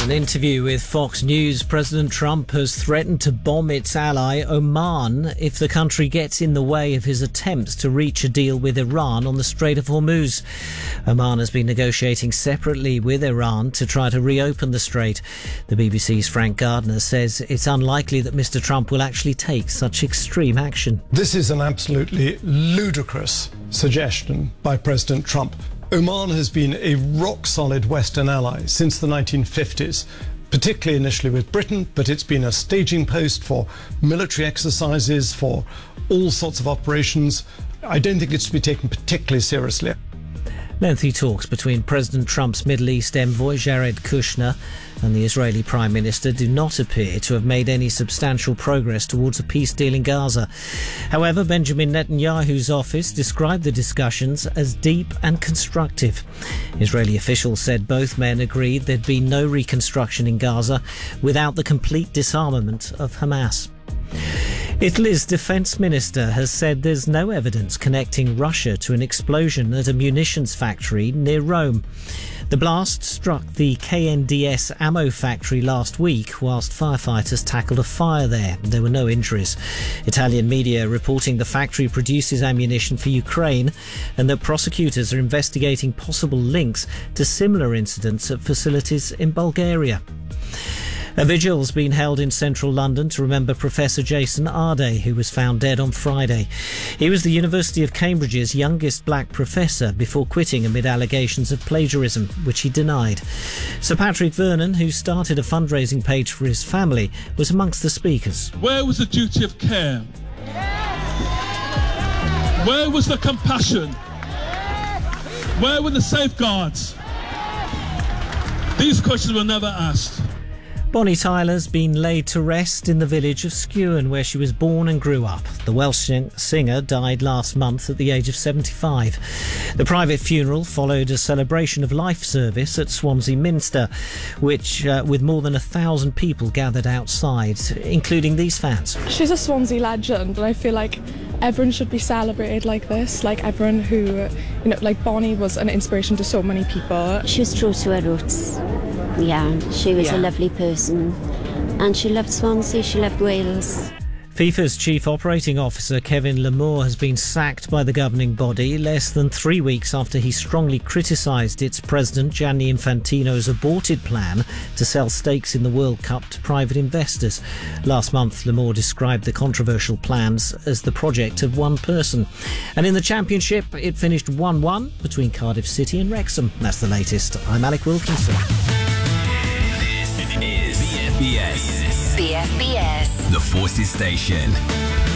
In an interview with Fox News, President Trump has threatened to bomb its ally Oman if the country gets in the way of his attempts to reach a deal with Iran on the Strait of Hormuz. Oman has been negotiating separately with Iran to try to reopen the strait. The BBC's Frank Gardner says it's unlikely that Mr. Trump will actually take such extreme action. This is an absolutely ludicrous suggestion by President Trump. Oman has been a rock-solid Western ally since the 1950s, particularly initially with Britain, but it's been a staging post for military exercises, for all sorts of operations. I don't think it's to be taken particularly seriously. Lengthy talks between President Trump's Middle East envoy Jared Kushner and the Israeli Prime Minister do not appear to have made any substantial progress towards a peace deal in Gaza. However, Benjamin Netanyahu's office described the discussions as deep and constructive. Israeli officials said both men agreed there'd be no reconstruction in Gaza without the complete disarmament of Hamas. Italy's defence minister has said there's no evidence connecting Russia to an explosion at a munitions factory near Rome. The blast struck the KNDS ammo factory last week whilst firefighters tackled a fire there. There were no injuries. Italian media reporting the factory produces ammunition for Ukraine and that prosecutors are investigating possible links to similar incidents at facilities in Bulgaria. A vigil's been held in central London to remember Professor Jason Arday, who was found dead on Friday. He was the University of Cambridge's youngest black professor before quitting amid allegations of plagiarism, which he denied. Sir Patrick Vernon, who started a fundraising page for his family, was amongst the speakers. Where was the duty of care? Where was the compassion? Where were the safeguards? These questions were never asked. Bonnie Tyler's been laid to rest in the village of Skewen, where she was born and grew up. The Welsh singer died last month at the age of 75. The private funeral followed a celebration of life service at Swansea Minster, which with more than 1,000 people gathered outside, including these fans. She's a Swansea legend, and I feel like everyone should be celebrated like this. Like everyone who, like Bonnie was an inspiration to so many people. She was true to her roots. Yeah, she was a lovely person, and she loved Swansea, she loved Wales. FIFA's chief operating officer Kevin Lamore has been sacked by the governing body less than 3 weeks after he strongly criticised its president Gianni Infantino's aborted plan to sell stakes in the World Cup to private investors. Last month, Lamore described the controversial plans as the project of one person. And in the Championship, it finished 1-1 between Cardiff City and Wrexham. That's the latest. I'm Alec Wilkinson. This is BFBS. BFBS. The Forces Station.